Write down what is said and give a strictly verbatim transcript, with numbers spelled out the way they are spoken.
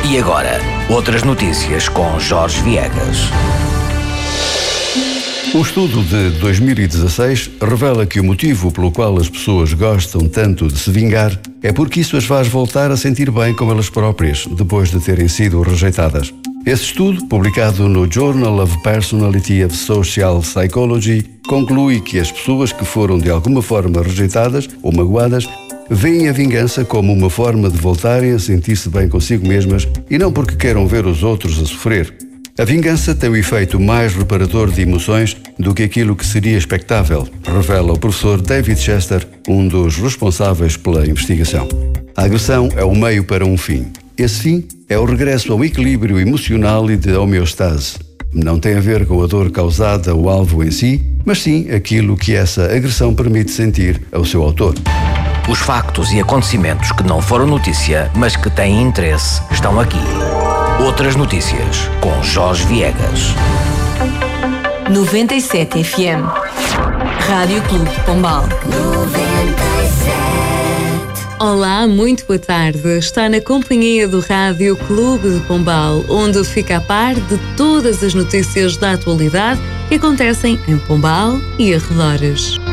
E agora, outras notícias com Jorge Viegas. Um estudo de dois mil e dezasseis revela que o motivo pelo qual as pessoas gostam tanto de se vingar é porque isso as faz voltar a sentir bem com elas próprias, depois de terem sido rejeitadas. Esse estudo, publicado no Journal of Personality of Social Psychology, conclui que as pessoas que foram de alguma forma rejeitadas ou magoadas veem a vingança como uma forma de voltarem a sentir-se bem consigo mesmas e não porque queiram ver os outros a sofrer. A vingança tem o efeito mais reparador de emoções do que aquilo que seria expectável, revela o professor David Chester, um dos responsáveis pela investigação. A agressão é o meio para um fim. Esse fim é o regresso ao equilíbrio emocional e de homeostase. Não tem a ver com a dor causada ao alvo em si, mas sim aquilo que essa agressão permite sentir ao seu autor. Os factos e acontecimentos que não foram notícia, mas que têm interesse, estão aqui. Outras notícias com Jorge Viegas. noventa e sete F M. Rádio Clube de Pombal. noventa e sete. Olá, muito boa tarde. Está na companhia do Rádio Clube de Pombal, onde fica a par de todas as notícias da atualidade que acontecem em Pombal e arredores.